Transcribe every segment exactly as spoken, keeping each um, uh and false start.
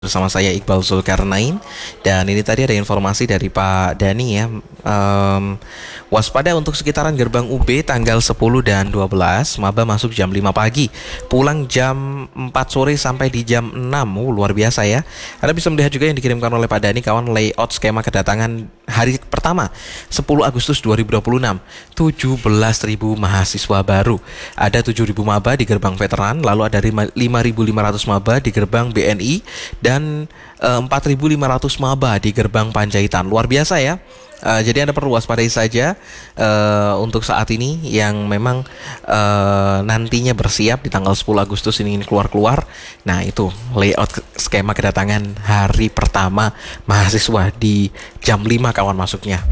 Bersama saya Iqbal Zulkarnain. Dan ini tadi ada informasi dari Pak Dani ya, um, waspada untuk sekitaran gerbang U B tanggal sepuluh dan dua belas. Maba masuk jam lima pagi, pulang jam empat sore sampai di jam enam. uh, Luar biasa ya. Anda bisa melihat juga yang dikirimkan oleh Pak Dani, kawan, layout skema kedatangan hari pertama sepuluh Agustus dua ribu dua puluh enam. tujuh belas ribu mahasiswa baru. Ada tujuh ribu maba di gerbang veteran, lalu ada lima ribu lima ratus maba di gerbang B N I, dan uh, empat ribu lima ratus maba di gerbang Panjaitan. Luar biasa ya. Uh, jadi Anda perlu waspadai saja uh, untuk saat ini yang memang uh, nantinya bersiap di tanggal sepuluh Agustus ini ingin keluar-keluar. Nah, itu layout skema kedatangan hari pertama mahasiswa di jam lima, kawan, masuknya.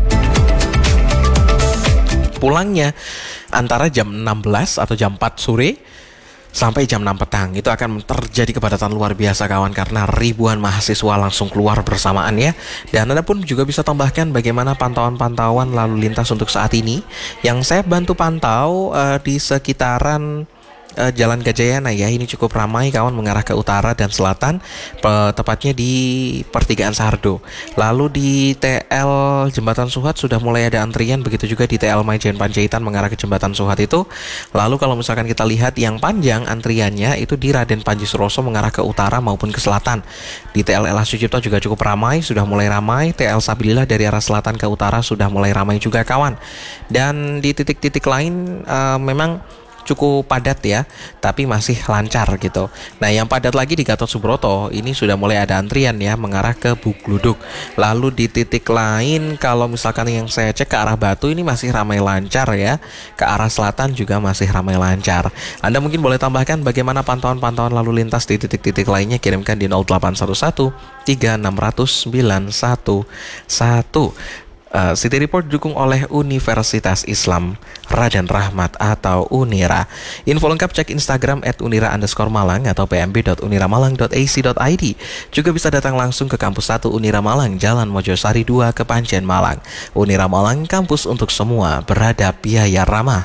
Pulangnya antara jam enam belas atau jam empat sore sampai jam enam petang. Itu akan terjadi kepadatan luar biasa, kawan, karena ribuan mahasiswa langsung keluar bersamaan ya. Dan Anda pun juga bisa tambahkan bagaimana pantauan-pantauan lalu lintas untuk saat ini. Yang saya bantu pantau uh, di sekitaran uh, Jalan Gajayana ya. Ini cukup ramai, kawan, mengarah ke utara dan selatan, pe- tepatnya di pertigaan Sardo. Lalu di T L Jembatan Suhat sudah mulai ada antrian, begitu juga di T L Maijen Panjaitan mengarah ke Jembatan Suhat itu. Lalu kalau misalkan kita lihat yang panjang antriannya itu di Raden Panji Suroso mengarah ke utara maupun ke selatan. Di T L L H Sucipto juga cukup ramai, sudah mulai ramai. T L Sabilillah dari arah selatan ke utara sudah mulai ramai juga, kawan. Dan di titik-titik lain uh, memang cukup padat ya, tapi masih lancar gitu. Nah, yang padat lagi di Gatot Subroto, ini sudah mulai ada antrian ya mengarah ke Bugluduk. Lalu di titik lain, kalau misalkan yang saya cek ke arah Batu, ini masih ramai lancar ya. Ke arah selatan juga masih ramai lancar. Anda mungkin boleh tambahkan bagaimana pantauan-pantauan lalu lintas di titik-titik lainnya, kirimkan di nol delapan satu satu tiga enam nol nol sembilan satu satu. Uh, City Report didukung oleh Universitas Islam Raden Rahmat atau Unira. Info lengkap cek Instagram at unira underscore malang atau p m b dot unira malang dot a c dot i d. Juga bisa datang langsung ke kampus satu Unira Malang, Jalan Mojosari dua, Kepanjen, Malang. Unira Malang, kampus untuk semua, beradab, biaya ramah.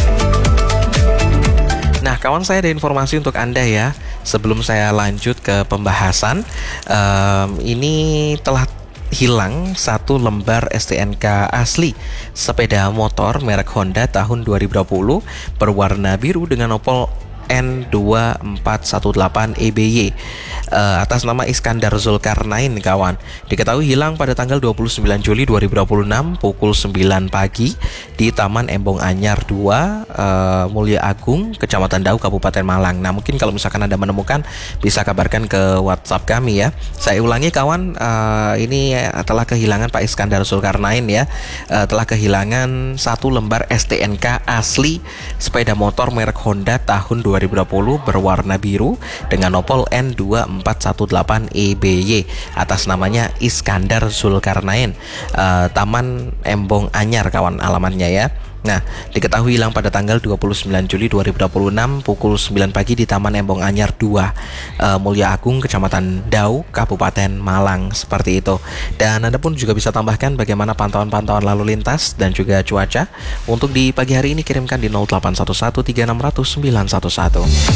Nah, kawan, saya ada informasi untuk Anda ya. Sebelum saya lanjut ke pembahasan, um, ini telah hilang satu lembar S T N K asli sepeda motor merek Honda tahun dua ribu dua puluh berwarna biru dengan nopol N dua empat satu delapan E B Y uh, atas nama Iskandar Zulkarnain, kawan. Diketahui hilang pada tanggal dua puluh sembilan Juli dua ribu dua puluh enam pukul sembilan pagi di Taman Embong Anyar dua, uh, Mulia Agung, Kecamatan Dau, Kabupaten Malang. Nah, mungkin kalau misalkan Anda menemukan bisa kabarkan ke WhatsApp kami ya. Saya ulangi, kawan, uh, ini telah kehilangan Pak Iskandar Zulkarnain ya. Uh, telah kehilangan satu lembar S T N K asli sepeda motor merek Honda tahun dua ribu dua puluh berwarna biru dengan nopol N dua empat satu delapan E B Y atas namanya Iskandar Zulkarnain, uh, Taman Embong Anyar, kawan, alamannya ya. Nah, diketahui hilang pada tanggal dua puluh sembilan Juli dua ribu dua puluh enam pukul sembilan pagi di Taman Embong Anyar dua, uh, Mulia Agung, Kecamatan Dau, Kabupaten Malang, seperti itu. Dan Anda pun juga bisa tambahkan bagaimana pantauan-pantauan lalu lintas dan juga cuaca untuk di pagi hari ini, kirimkan di nol delapan satu satu tiga enam nol nol sembilan satu satu.